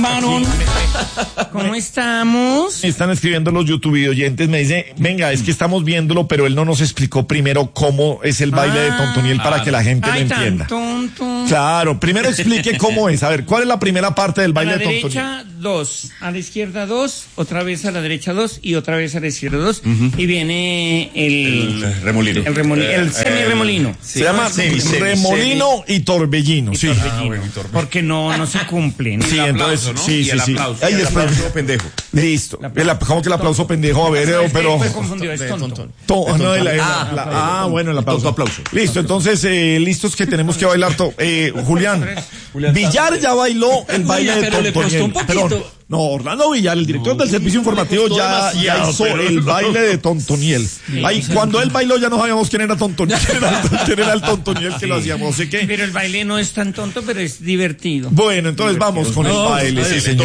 Varón, ¿cómo estamos? Me están escribiendo los YouTube oyentes, me dice, venga, es que estamos viéndolo, pero él no nos explicó primero cómo es el baile de Tontoniel para que la gente lo entienda. Claro, primero explique cómo es. A ver, ¿cuál es la primera parte del baile de Tontoniel? A la derecha 2, a la izquierda 2, otra vez a la derecha 2 y otra vez a la izquierda 2 y viene el remolino. El semi-remolino. Se llama remolino y torbellino. Sí. Porque no se cumplen. Sí, entonces, ¿no? sí. Ahí el aplauso pendejo. Listo. ¿Cómo que el aplauso pendejo? A ver, pero... Me confundió, es tonto. Bueno, el aplauso. Aplauso. Listo, entonces, listos que tenemos que bailar. Julián, Villar ya bailó el baile de Tontoniel. No, Orlando Villar, el director del servicio informativo, ya hizo el baile de Tontoniel. Ahí, cuando él bailó ya no sabíamos quién era Tontoniel, quién era el Tontoniel que lo hacíamos, no sé qué. Pero el baile no es tan tonto, pero es divertido. Bueno, entonces vamos con el baile, sí, señor.